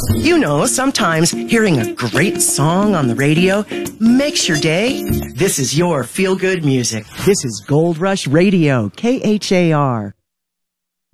You know, sometimes hearing a great song on the radio makes your day. This is your feel-good music. This is Gold Rush Radio, KHAR.